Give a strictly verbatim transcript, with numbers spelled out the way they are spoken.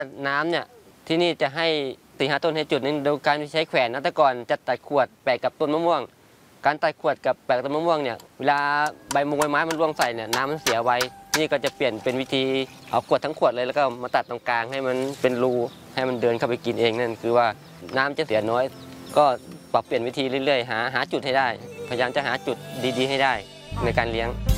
น้ำเนี่ยที่นี่จะให้ตีหาต้นให้จุดนึงโดยการใช้แขวนนะแต่ก่อนจะตัดขวดแปะกับต้นมะม่วงการตัดขวดกับแปะกับต้นมะม่วงเนี่ยเวลาใบมงใบไม้มันร่วงใส่เนี่ยน้ำมันเสียไวนี่ก็จะเปลี่ยนเป็นวิธีเอาขวดทั้งขวดเลยแล้วก็มาตัดตรงกลางให้มันเป็นรูให้มันเดินเข้าไปกินเองนั่นคือว่าน้ำจะเสียน้อยก็ปรับเปลี่ยนวิธีเรื่อยๆหาหาจุดให้ได้พยายามจะหาจุดดีๆให้ได้ในการเลี้ยง